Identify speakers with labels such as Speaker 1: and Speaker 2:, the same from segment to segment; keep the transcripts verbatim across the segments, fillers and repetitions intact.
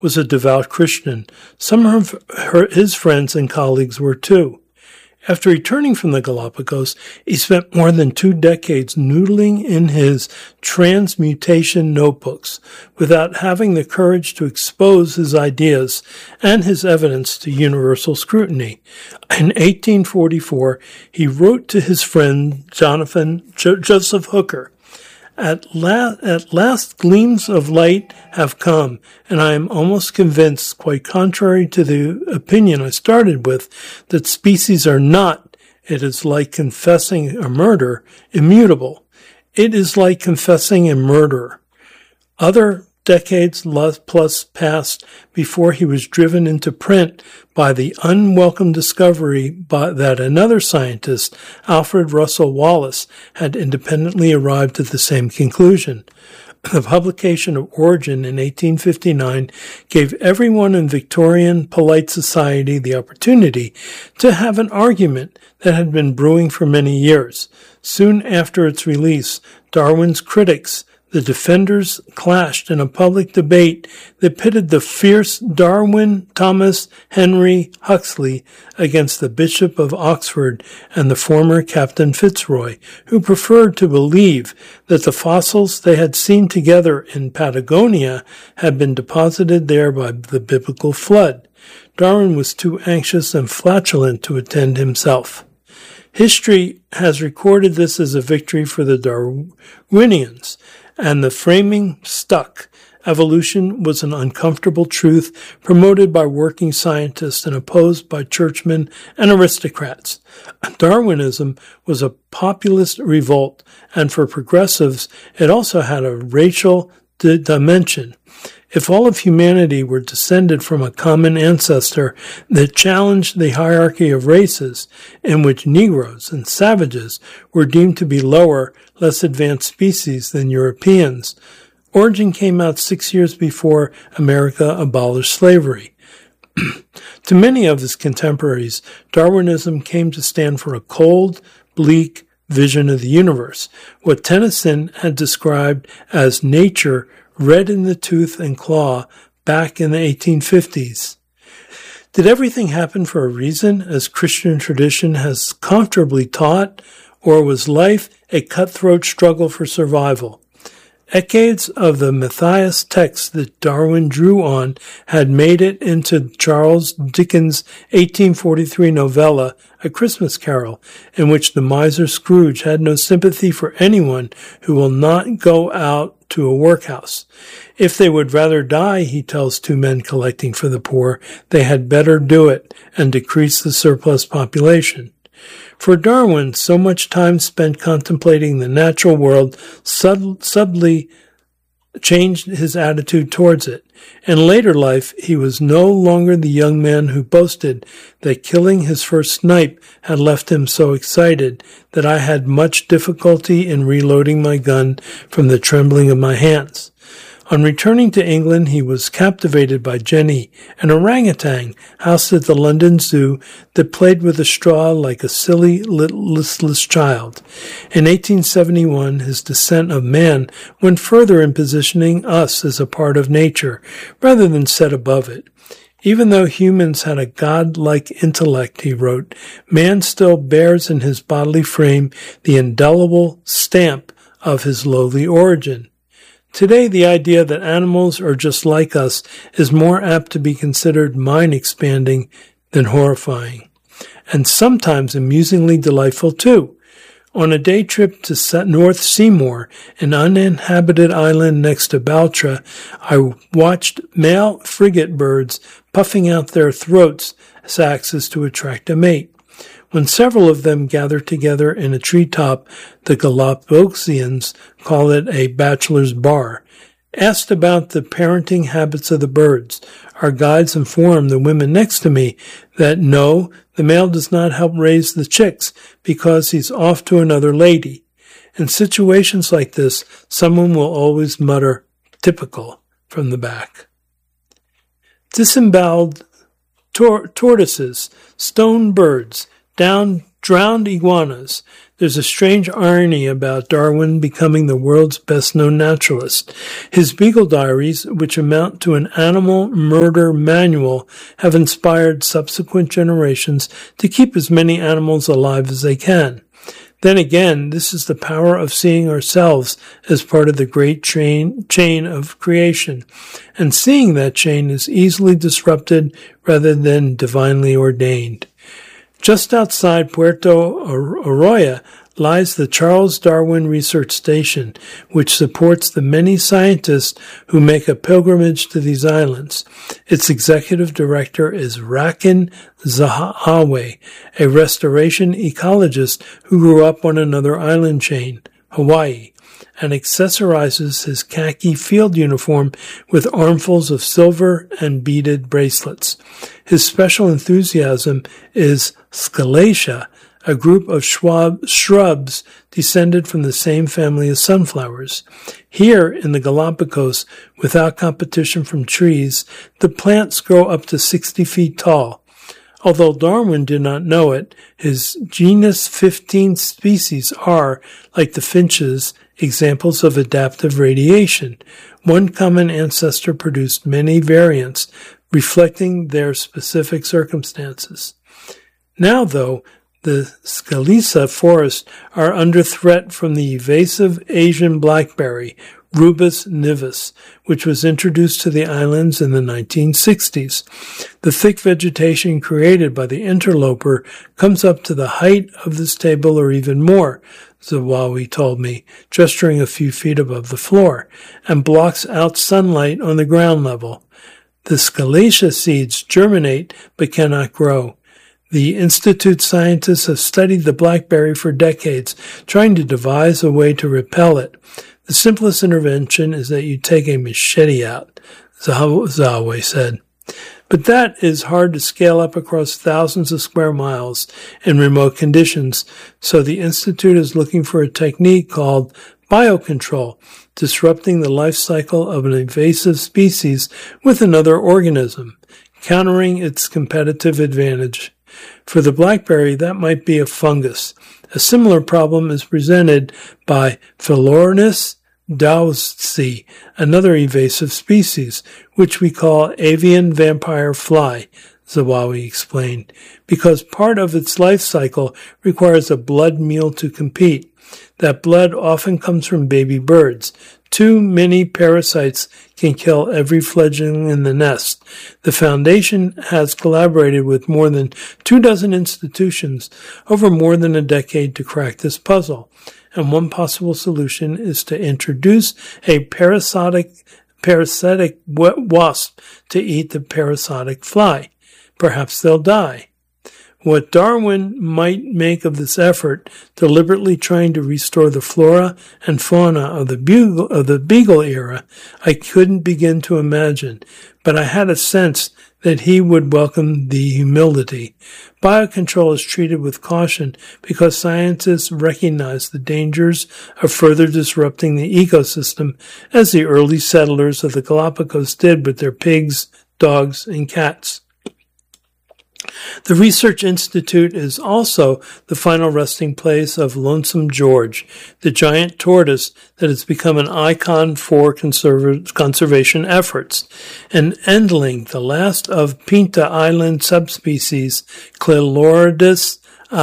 Speaker 1: was a devout Christian. Some of her, his friends and colleagues were too. After returning from the Galapagos, he spent more than two decades noodling in his transmutation notebooks without having the courage to expose his ideas and his evidence to universal scrutiny. In eighteen forty-four, he wrote to his friend Jonathan jo- Joseph Hooker, At, la- at last gleams of light have come, and I am almost convinced, quite contrary to the opinion I started with, that species are not, it is like confessing a murder, immutable. It is like confessing a murderer. Other decades plus passed before he was driven into print by the unwelcome discovery by, that another scientist, Alfred Russel Wallace, had independently arrived at the same conclusion. The publication of Origin in eighteen fifty-nine gave everyone in Victorian polite society the opportunity to have an argument that had been brewing for many years. Soon after its release, Darwin's critics, the defenders, clashed in a public debate that pitted the fierce Darwin Thomas Henry Huxley against the Bishop of Oxford and the former Captain Fitzroy, who preferred to believe that the fossils they had seen together in Patagonia had been deposited there by the biblical flood. Darwin was too anxious and flatulent to attend himself. History has recorded this as a victory for the Darwinians, and the framing stuck. Evolution was an uncomfortable truth promoted by working scientists and opposed by churchmen and aristocrats. Darwinism was a populist revolt, and for progressives, it also had a racial d- dimension. If all of humanity were descended from a common ancestor that challenged the hierarchy of races, in which Negroes and savages were deemed to be lower, less advanced species than Europeans, Origin came out six years before America abolished slavery. To many of his contemporaries, Darwinism came to stand for a cold, bleak vision of the universe, what Tennyson had described as nature red in the tooth and claw back in the eighteen fifties. Did everything happen for a reason, as Christian tradition has comfortably taught, or was life a cutthroat struggle for survival? Decades of the Matthias text that Darwin drew on had made it into Charles Dickens' eighteen forty-three novella, A Christmas Carol, in which the miser Scrooge had no sympathy for anyone who will not go out to a workhouse. If they would rather die, he tells two men collecting for the poor, they had better do it and decrease the surplus population. For Darwin, so much time spent contemplating the natural world sub- subtly changed his attitude towards it. In later life, he was no longer the young man who boasted that killing his first snipe had left him so excited that I had much difficulty in reloading my gun from the trembling of my hands. On returning to England, he was captivated by Jenny, an orangutan housed at the London Zoo that played with a straw like a silly, listless child. In eighteen seventy-one, his Descent of Man went further in positioning us as a part of nature, rather than set above it. Even though humans had a godlike intellect, he wrote, man still bears in his bodily frame the indelible stamp of his lowly origin. Today, the idea that animals are just like us is more apt to be considered mind-expanding than horrifying, and sometimes amusingly delightful too. On a day trip to North Seymour, an uninhabited island next to Baltra, I watched male frigate birds puffing out their throats sacs as to attract a mate. When several of them gather together in a treetop, the Galapagosians call it a bachelor's bar. Asked about the parenting habits of the birds, our guides inform the women next to me that no, the male does not help raise the chicks because he's off to another lady. In situations like this, someone will always mutter, typical, from the back. Disemboweled tor- tortoises, stone birds, down drowned iguanas. There's a strange irony about Darwin becoming the world's best-known naturalist. His Beagle Diaries, which amount to an animal murder manual, have inspired subsequent generations to keep as many animals alive as they can. Then again, this is the power of seeing ourselves as part of the great chain, chain of creation. And seeing that chain is easily disrupted rather than divinely ordained. Just outside Puerto Arroyo lies the Charles Darwin Research Station, which supports the many scientists who make a pilgrimage to these islands. Its executive director is Rakin Zahawe, a restoration ecologist who grew up on another island chain, Hawaii, and accessorizes his khaki field uniform with armfuls of silver and beaded bracelets. His special enthusiasm is Scalacia, a group of schwab, shrubs descended from the same family as sunflowers. Here in the Galapagos, without competition from trees, the plants grow up to sixty feet tall. Although Darwin did not know it, his genus fifteen species are, like the finches, examples of adaptive radiation. One common ancestor produced many variants, reflecting their specific circumstances. Now, though, the Scalisa forests are under threat from the evasive Asian blackberry, Rubus nivis, which was introduced to the islands in the nineteen sixties. The thick vegetation created by the interloper comes up to the height of this table or even more, Zawawi told me, gesturing a few feet above the floor, and blocks out sunlight on the ground level. The Scalacia seeds germinate but cannot grow. The Institute scientists have studied the blackberry for decades, trying to devise a way to repel it. The simplest intervention is that you take a machete out, Zahawe said. But that is hard to scale up across thousands of square miles in remote conditions, so the Institute is looking for a technique called biocontrol, disrupting the life cycle of an invasive species with another organism, countering its competitive advantage. For the blackberry, that might be a fungus. A similar problem is presented by Philornis dowsii, another invasive species, which we call avian vampire fly, Zawawi explained, because part of its life cycle requires a blood meal to compete. That blood often comes from baby birds. Too many parasites can kill every fledgling in the nest. The Foundation has collaborated with more than two dozen institutions over more than a decade to crack this puzzle. And one possible solution is to introduce a parasitic, parasitic wasp to eat the parasitic fly. Perhaps they'll die. What Darwin might make of this effort, deliberately trying to restore the flora and fauna of the Beagle, of the Beagle era, I couldn't begin to imagine, but I had a sense that he would welcome the humility. Biocontrol is treated with caution because scientists recognize the dangers of further disrupting the ecosystem, as the early settlers of the Galapagos did with their pigs, dogs, and cats. The Research Institute is also the final resting place of Lonesome George, the giant tortoise that has become an icon for conserv- conservation efforts, and Endling, the last of Pinta Island subspecies Cleloridis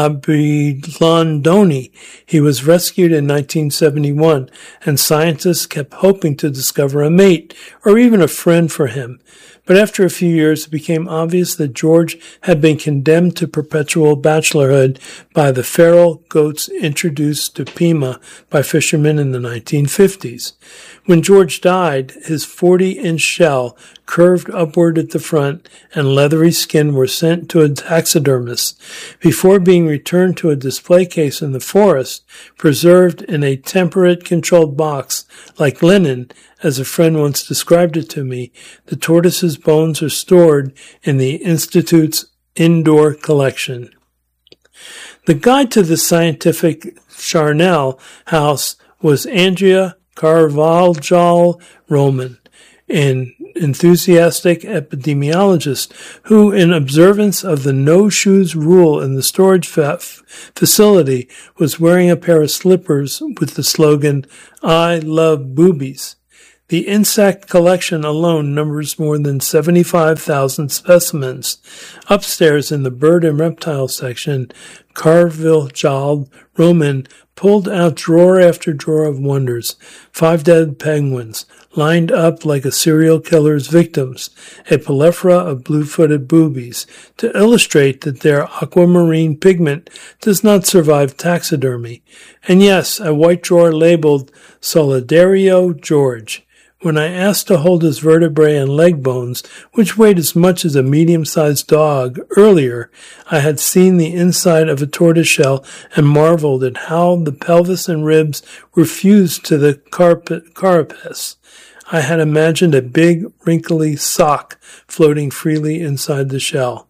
Speaker 1: abelandoni. He was rescued in nineteen seventy-one, and scientists kept hoping to discover a mate or even a friend for him. But after a few years, it became obvious that George had been condemned to perpetual bachelorhood by the feral goats introduced to Pima by fishermen in the nineteen fifties. When George died, his forty-inch shell curved upward at the front and leathery skin were sent to a taxidermist before being returned to a display case in the forest, preserved in a temperate controlled box like linen. As a friend once described it to me, the tortoise's bones are stored in the Institute's indoor collection. The guide to the scientific Charnel house was Andrea Carvajal Roman, in enthusiastic epidemiologist who, in observance of the no-shoes rule in the storage fa- facility, was wearing a pair of slippers with the slogan, "I love boobies." The insect collection alone numbers more than seventy-five thousand specimens. Upstairs in the bird and reptile section, Carville Jald Roman pulled out drawer after drawer of wonders. Five dead penguins, lined up like a serial killer's victims, a plethora of blue-footed boobies, to illustrate that their aquamarine pigment does not survive taxidermy. And yes, a white drawer labeled Solidario George. When I asked to hold his vertebrae and leg bones, which weighed as much as a medium-sized dog, earlier, I had seen the inside of a tortoiseshell and marveled at how the pelvis and ribs were fused to the carp- carapace. I had imagined a big, wrinkly sock floating freely inside the shell.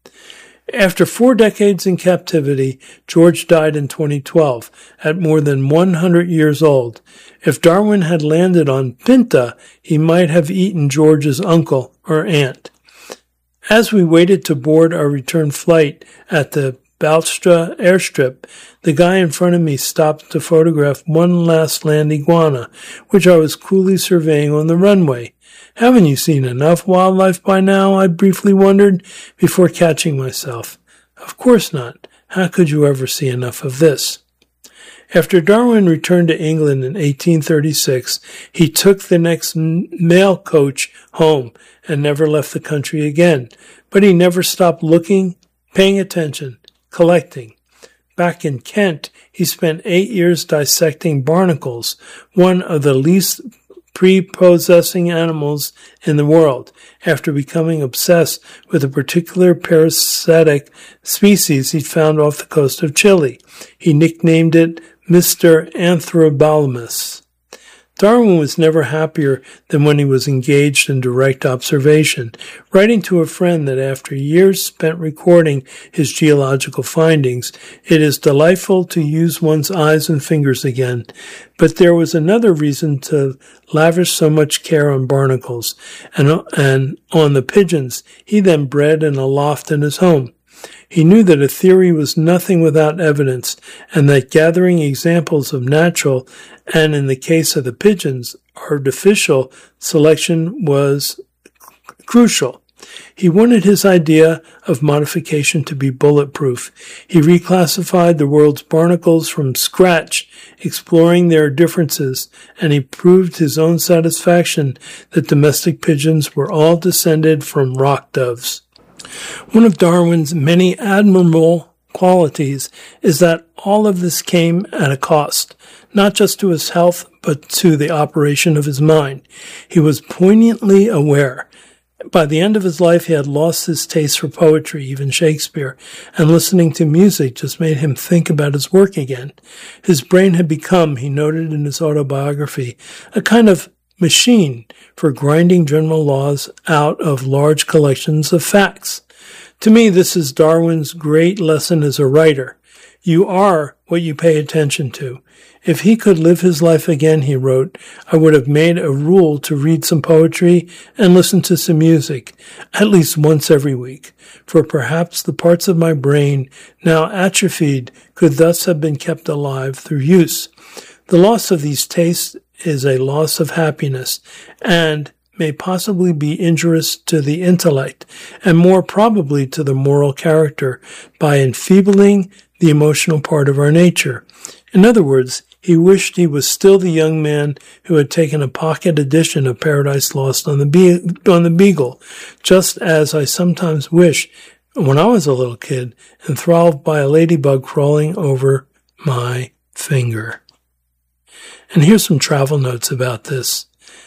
Speaker 1: After four decades in captivity, George died in twenty twelve, at more than one hundred years old. If Darwin had landed on Pinta, he might have eaten George's uncle or aunt. As we waited to board our return flight at the Balstra airstrip, the guy in front of me stopped to photograph one last land iguana, which I was coolly surveying on the runway. "Haven't you seen enough wildlife by now?" I briefly wondered, before catching myself. Of course not. How could you ever see enough of this? After Darwin returned to England in eighteen thirty-six, he took the next mail coach home and never left the country again. But he never stopped looking, paying attention, collecting. Back in Kent, he spent eight years dissecting barnacles, one of the least prepossessing animals in the world. After becoming obsessed with a particular parasitic species he found off the coast of Chile, he nicknamed it Mister Anthrobalmus. Darwin was never happier than when he was engaged in direct observation, writing to a friend that after years spent recording his geological findings, it is delightful to use one's eyes and fingers again. But there was another reason to lavish so much care on barnacles and, and on the pigeons he then bred in a loft in his home. He knew that a theory was nothing without evidence, and that gathering examples of natural, and in the case of the pigeons, artificial selection was crucial. He wanted his idea of modification to be bulletproof. He reclassified the world's barnacles from scratch, exploring their differences, and he proved his own satisfaction that domestic pigeons were all descended from rock doves. One of Darwin's many admirable qualities is that all of this came at a cost, not just to his health, but to the operation of his mind. He was poignantly aware. By the end of his life, he had lost his taste for poetry, even Shakespeare, and listening to music just made him think about his work again. His brain had become, he noted in his autobiography, a kind of machine for grinding general laws out of large collections of facts. To me, this is Darwin's great lesson as a writer. You are what you pay attention to. If he could live his life again, he wrote, I would have made a rule to read some poetry and listen to some music, at least once every week, for perhaps the parts of my brain now atrophied could thus have been kept alive through use. The loss of these tastes is a loss of happiness and may possibly be injurious to the intellect and more probably to the moral character by enfeebling the emotional part of our nature. In other words, he wished he was still the young man who had taken a pocket edition of Paradise Lost on the Be- on the Beagle, just as I sometimes wish when I was a little kid, enthralled by a ladybug crawling over my finger. And here's some travel notes about this.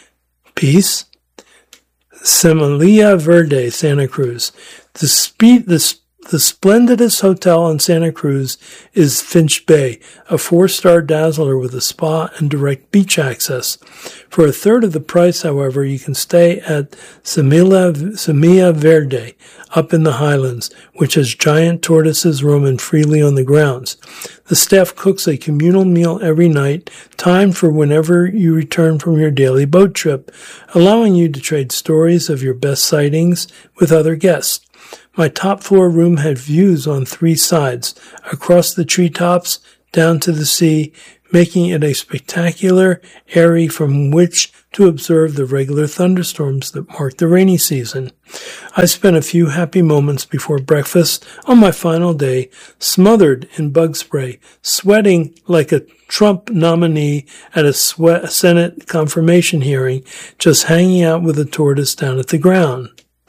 Speaker 1: Peace. Semilla Verde, Santa Cruz. The, speed, the The splendidest hotel on Santa Cruz is Finch Bay, a four-star dazzler with a spa and direct beach access. For a third of the price, however, you can stay at Semilla, Semilla Verde, up in the highlands, which has giant tortoises roaming freely on the grounds. The staff cooks a communal meal every night, timed for whenever you return from your daily boat trip, allowing you to trade stories of your best sightings with other guests. My top floor room had views on three sides, across the treetops, down to the sea, making it a spectacular area from which to observe the regular thunderstorms that mark the rainy season. I spent a few happy moments before breakfast on my final day, smothered in bug spray, sweating like a Trump nominee at a sweat, Senate confirmation hearing, just hanging out with a tortoise down at the ground.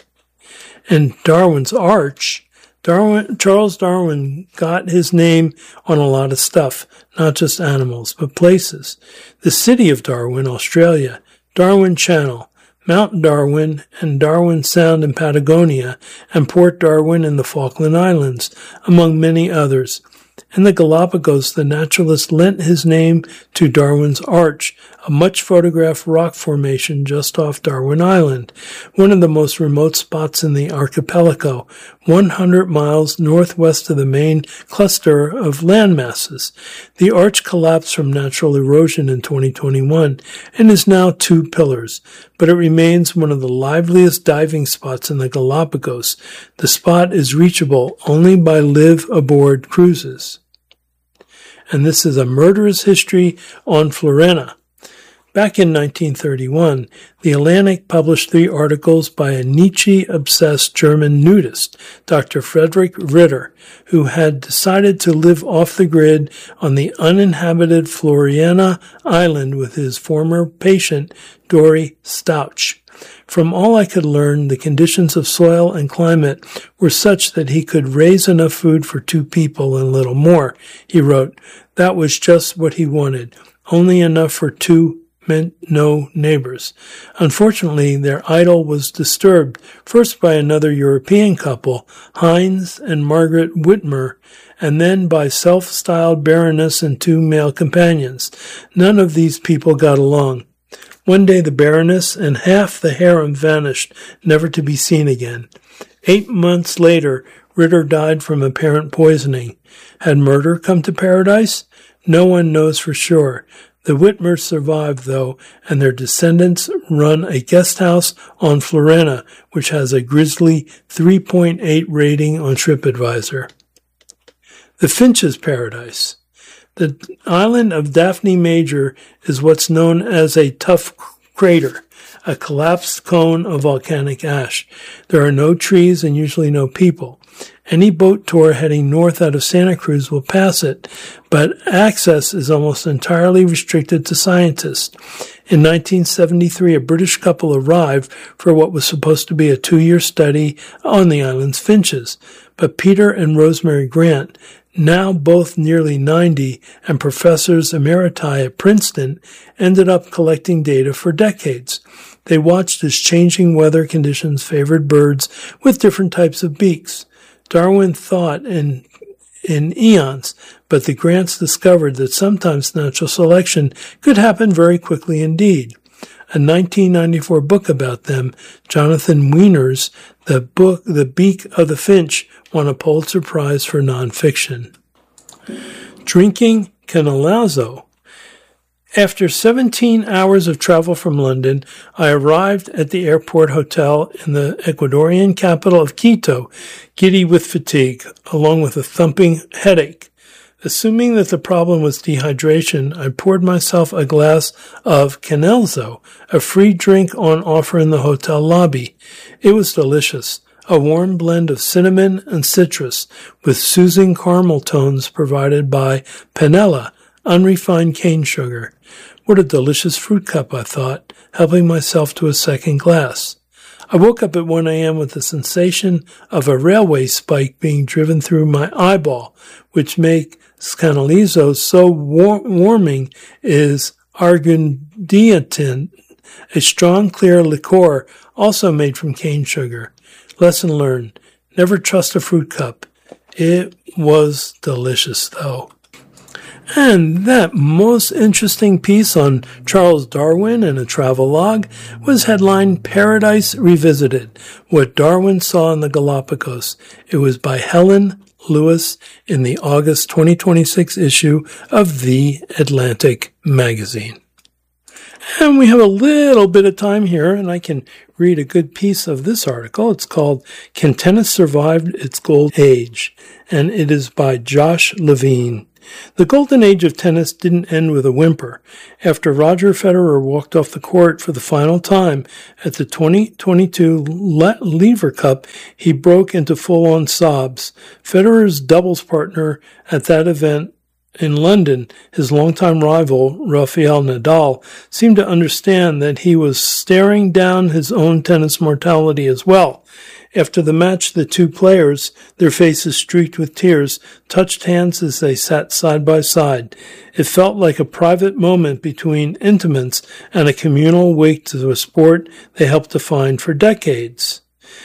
Speaker 1: And Darwin's Arch, Darwin, Charles Darwin got his name on a lot of stuff, not just animals, but places. The city of Darwin, Australia, Darwin Channel, Mount Darwin and Darwin Sound in Patagonia, and Port Darwin in the Falkland Islands, among many others. In the Galapagos, the naturalist lent his name to Darwin's Arch, a much-photographed rock formation just off Darwin Island, one of the most remote spots in the archipelago, one hundred miles northwest of the main cluster of land masses. The arch collapsed from natural erosion in twenty twenty-one and is now two pillars, but it remains one of the liveliest diving spots in the Galapagos. The spot is reachable only by live-aboard cruises. And this is a murderous history on Florena. Back in nineteen thirty-one, The Atlantic published three articles by a Nietzsche-obsessed German nudist, Doctor Frederick Ritter, who had decided to live off the grid on the uninhabited Florena Island with his former patient, Dory Stauch. From all I could learn, the conditions of soil and climate were such that he could raise enough food for two people and little more. He wrote, that was just what he wanted, only enough for two meant no neighbors. Unfortunately, their idyll was disturbed, first by another European couple, Heinz and Margaret Whitmer, and then by self-styled Baroness and two male companions. None of these people got along. One day the Baroness and half the harem vanished, never to be seen again. Eight months later, Ritter died from apparent poisoning. Had murder come to paradise? No one knows for sure. The Whitmers survived, though, and their descendants run a guest house on Florena, which has a grisly three point eight rating on TripAdvisor. The Finch's Paradise. The island of Daphne Major is what's known as a tuff crater, a collapsed cone of volcanic ash. There are no trees and usually no people. Any boat tour heading north out of Santa Cruz will pass it, but access is almost entirely restricted to scientists. In nineteen seventy-three, a British couple arrived for what was supposed to be a two-year study on the island's finches, but Peter and Rosemary Grant, now both nearly ninety and professors emeriti at Princeton, ended up collecting data for decades. They watched as changing weather conditions favored birds with different types of beaks. Darwin thought in in eons, but the Grants discovered that sometimes natural selection could happen very quickly indeed. A nineteen ninety-four book about them, Jonathan Weiner's The Book, The Beak of the Finch, won a Pulitzer Prize for nonfiction. Drinking Canalazzo. After seventeen hours of travel from London, I arrived at the airport hotel in the Ecuadorian capital of Quito, giddy with fatigue, along with a thumping headache. Assuming that the problem was dehydration, I poured myself a glass of Canalazzo, a free drink on offer in the hotel lobby. It was delicious, a warm blend of cinnamon and citrus, with soothing caramel tones provided by panela, unrefined cane sugar. What a delicious fruit cup, I thought, helping myself to a second glass. I woke up at one a.m. with the sensation of a railway spike being driven through my eyeball, which makes Canalazzo so war- warming is Argundiatin, a strong, clear liqueur also made from cane sugar. Lesson learned. Never trust a fruit cup. It was delicious, though. And that most interesting piece on Charles Darwin in a travel log was headlined Paradise Revisited, What Darwin Saw in the Galapagos. It was by Helen Lewis in the August twenty twenty-six issue of The Atlantic magazine. And we have a little bit of time here, and I can read a good piece of this article. It's called Can Tennis Survive Its Gold Age? And it is by Josh Levine. The golden age of tennis didn't end with a whimper. After Roger Federer walked off the court for the final time at the twenty twenty-two Lever Cup, he broke into full-on sobs. Federer's doubles partner at that event in London, his longtime rival, Rafael Nadal, seemed to understand that he was staring down his own tennis mortality as well. After the match, the two players, their faces streaked with tears, touched hands as they sat side by side. It felt like a private moment between intimates and a communal wake to a sport they helped define for decades.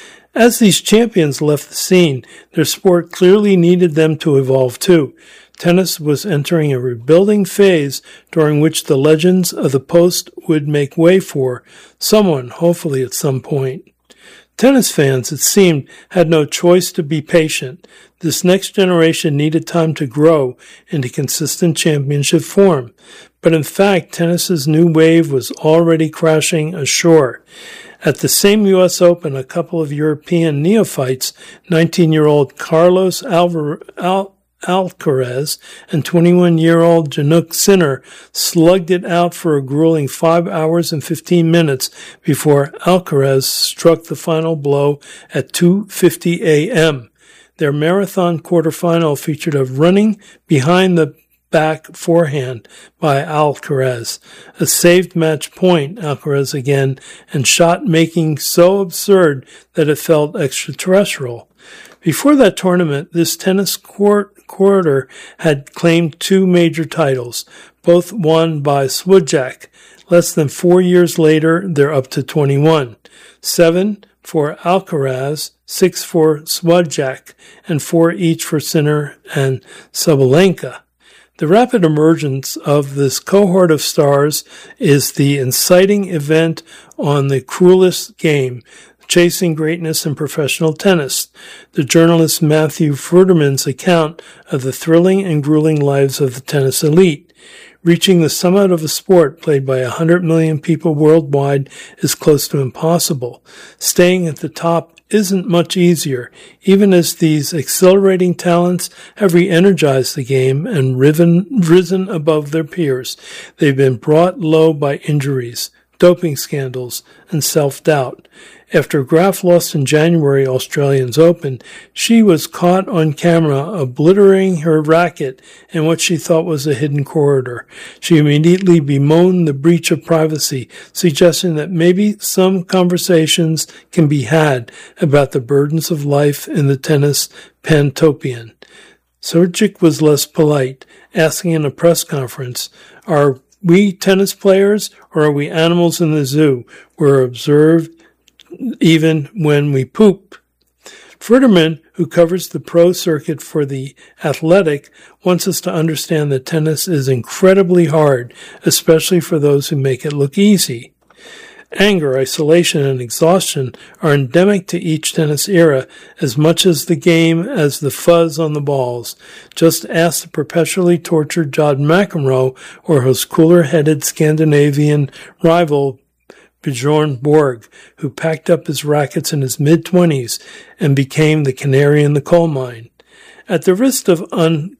Speaker 1: As these champions left the scene, their sport clearly needed them to evolve too. Tennis was entering a rebuilding phase during which the legends of the post would make way for someone, hopefully at some point. Tennis fans, it seemed, had no choice to be patient. This next generation needed time to grow into consistent championship form. But in fact, tennis's new wave was already crashing ashore. At the same U S Open, a couple of European neophytes, nineteen-year-old Carlos Alvar- Al- Alcaraz and twenty-one-year-old Jannik Sinner slugged it out for a grueling five hours and fifteen minutes before Alcaraz struck the final blow at two fifty a.m. Their marathon quarterfinal featured a running behind the back forehand by Alcaraz, a saved match point, Alcaraz again, and shot making so absurd that it felt extraterrestrial. Before that tournament, this tennis court quarter had claimed two major titles, both won by Swiatek. Less than four years later, they're up to twenty-one. Seven for Alcaraz, six for Swiatek, and four each for Sinner and Sabalenka. The rapid emergence of this cohort of stars is the inciting event on the cruelest game, Chasing Greatness in Professional Tennis, the journalist Matthew Fruderman's account of the thrilling and grueling lives of the tennis elite. Reaching the summit of a sport played by a hundred million people worldwide is close to impossible. Staying at the top isn't much easier, even as these accelerating talents have re-energized the game and riven, risen above their peers. They've been brought low by injuries, doping scandals, and self-doubt. After Graf lost in January Australians Open, she was caught on camera obliterating her racket in what she thought was a hidden corridor. She immediately bemoaned the breach of privacy, suggesting that maybe some conversations can be had about the burdens of life in the tennis pantopian. Swiatek was less polite, asking in a press conference, "Are we tennis players or are we animals in the zoo? We're observed even when we poop." Fruderman, who covers the pro circuit for The Athletic, wants us to understand that tennis is incredibly hard, especially for those who make it look easy. Anger, isolation, and exhaustion are endemic to each tennis era as much as the game as the fuzz on the balls. Just ask the perpetually tortured John McEnroe or his cooler-headed Scandinavian rival Bjorn Borg, who packed up his rackets in his mid-twenties and became the canary in the coal mine. At the risk of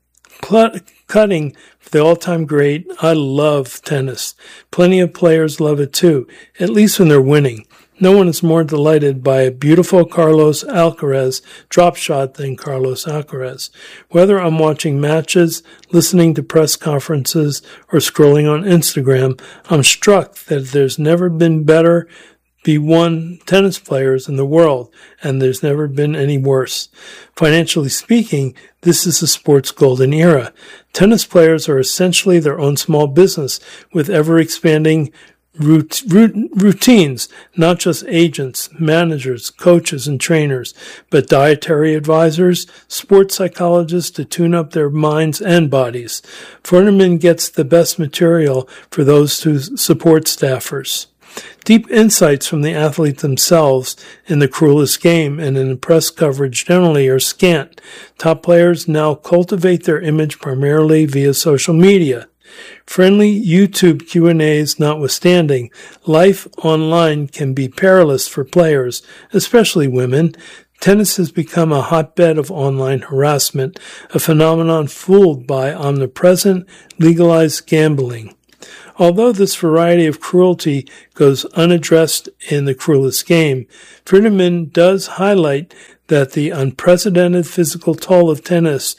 Speaker 1: uncutting the all-time great, I love tennis. Plenty of players love it too, at least when they're winning. No one is more delighted by a beautiful Carlos Alcaraz drop shot than Carlos Alcaraz. Whether I'm watching matches, listening to press conferences, or scrolling on Instagram, I'm struck that there's never been better be one tennis players in the world, and there's never been any worse. Financially speaking, this is the sport's golden era. Tennis players are essentially their own small business with ever-expanding rout- rout- routines, not just agents, managers, coaches, and trainers, but dietary advisors, sports psychologists to tune up their minds and bodies. Furniman gets the best material for those two support staffers. Deep insights from the athletes themselves in The Cruelest Game and in press coverage generally are scant. Top players now cultivate their image primarily via social media. Friendly YouTube Q and A's notwithstanding, life online can be perilous for players, especially women. Tennis has become a hotbed of online harassment, a phenomenon fueled by omnipresent, legalized gambling. Although this variety of cruelty goes unaddressed in The Cruelest Game, Furniman does highlight that the unprecedented physical toll of tennis,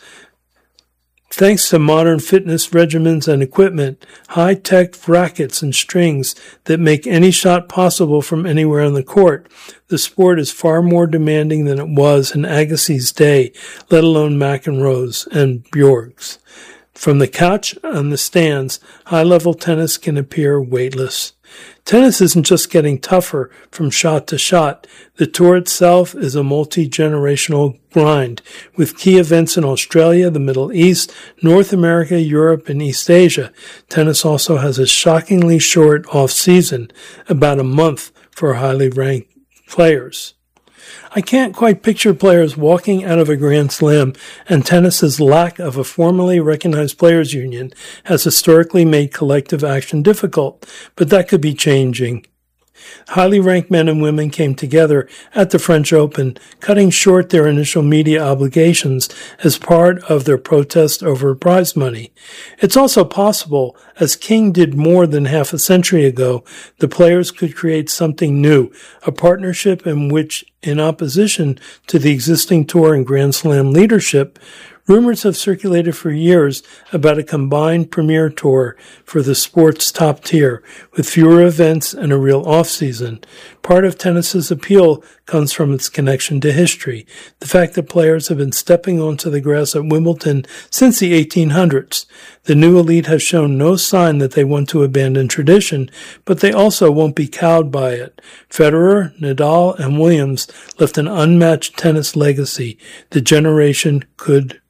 Speaker 1: thanks to modern fitness regimens and equipment, high-tech rackets and strings that make any shot possible from anywhere on the court, the sport is far more demanding than it was in Agassi's day, let alone McEnroe's and Bjork's. From the couch on the stands, high-level tennis can appear weightless. Tennis isn't just getting tougher from shot to shot. The tour itself is a multi-generational grind, with key events in Australia, the Middle East, North America, Europe, and East Asia. Tennis also has a shockingly short off-season, about a month for highly ranked players. I can't quite picture players walking out of a Grand Slam, and tennis's lack of a formally recognized players' union has historically made collective action difficult, but that could be changing. Highly ranked men and women came together at the French Open, cutting short their initial media obligations as part of their protest over prize money. It's also possible, as King did more than half a century ago, the players could create something new, a partnership in which, in opposition to the existing tour and Grand Slam leadership, rumors have circulated for years about a combined premier tour for the sport's top tier, with fewer events and a real off-season. Part of tennis's appeal comes from its connection to history, the fact that players have been stepping onto the grass at Wimbledon since the eighteen hundreds. The new elite has shown no sign that they want to abandon tradition, but they also won't be cowed by it. Federer, Nadal, and Williams left an unmatched tennis legacy. The generation could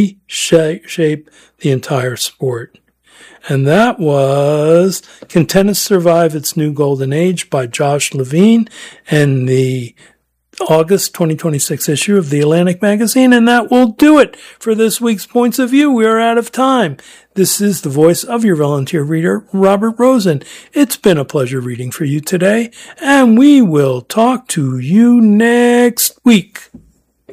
Speaker 1: reshape the entire sport. And that was Can Tennis Survive Its New Golden Age by Josh Levine and the August twenty twenty-six issue of The Atlantic Magazine. And that will do it for this week's Points of View. We are out of time. This is the voice of your volunteer reader, Robert Rosen. It's been a pleasure reading for you today, and we will talk to you next week.